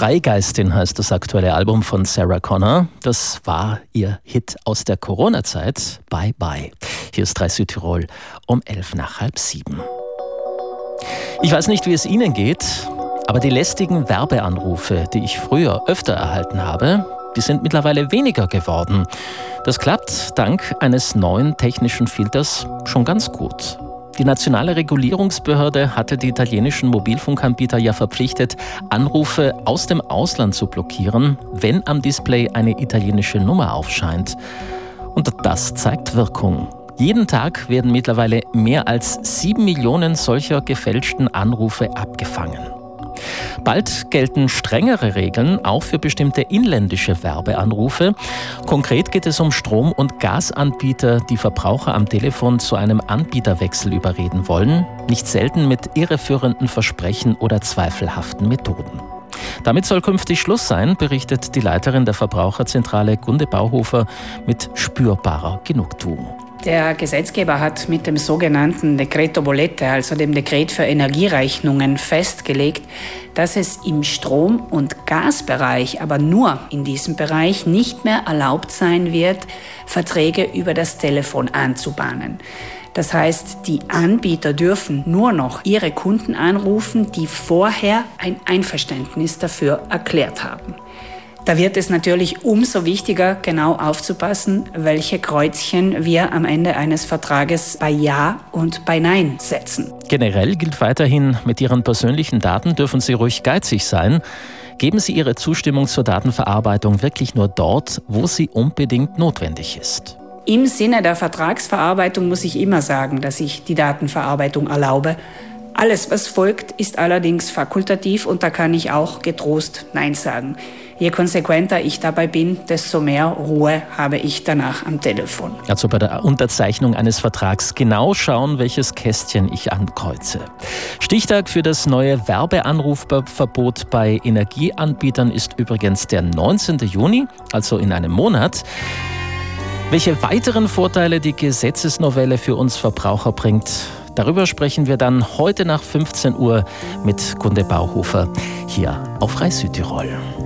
Freigeistin heißt das aktuelle Album von Sarah Connor. Das war ihr Hit aus der Corona-Zeit. Bye Bye. Hier ist 3 Südtirol um 6:11. Ich weiß nicht, wie es Ihnen geht, aber die lästigen Werbeanrufe, die ich früher öfter erhalten habe, die sind mittlerweile weniger geworden. Das klappt dank eines neuen technischen Filters schon ganz gut. Die nationale Regulierungsbehörde hatte die italienischen Mobilfunkanbieter ja verpflichtet, Anrufe aus dem Ausland zu blockieren, wenn am Display eine italienische Nummer aufscheint. Und das zeigt Wirkung. Jeden Tag werden mittlerweile mehr als 7 Millionen solcher gefälschten Anrufe abgefangen. Bald gelten strengere Regeln auch für bestimmte inländische Werbeanrufe. Konkret geht es um Strom- und Gasanbieter, die Verbraucher am Telefon zu einem Anbieterwechsel überreden wollen, nicht selten mit irreführenden Versprechen oder zweifelhaften Methoden. Damit soll künftig Schluss sein, berichtet die Leiterin der Verbraucherzentrale Gunde Bauhofer mit spürbarer Genugtuung. Der Gesetzgeber hat mit dem sogenannten Decreto Bollette, also dem Dekret für Energierechnungen, festgelegt, dass es im Strom- und Gasbereich, aber nur in diesem Bereich, nicht mehr erlaubt sein wird, Verträge über das Telefon anzubahnen. Das heißt, die Anbieter dürfen nur noch ihre Kunden anrufen, die vorher ein Einverständnis dafür erklärt haben. Da wird es natürlich umso wichtiger, genau aufzupassen, welche Kreuzchen wir am Ende eines Vertrages bei Ja und bei Nein setzen. Generell gilt weiterhin, mit Ihren persönlichen Daten dürfen Sie ruhig geizig sein. Geben Sie Ihre Zustimmung zur Datenverarbeitung wirklich nur dort, wo sie unbedingt notwendig ist. Im Sinne der Vertragsverarbeitung muss ich immer sagen, dass ich die Datenverarbeitung erlaube. Alles, was folgt, ist allerdings fakultativ und da kann ich auch getrost Nein sagen. Je konsequenter ich dabei bin, desto mehr Ruhe habe ich danach am Telefon. Also bei der Unterzeichnung eines Vertrags genau schauen, welches Kästchen ich ankreuze. Stichtag für das neue Werbeanrufverbot bei Energieanbietern ist übrigens der 19. Juni, also in einem Monat. Welche weiteren Vorteile die Gesetzesnovelle für uns Verbraucher bringt, darüber sprechen wir dann heute nach 15 Uhr mit Gunde Bauhofer hier auf 3 Südtirol.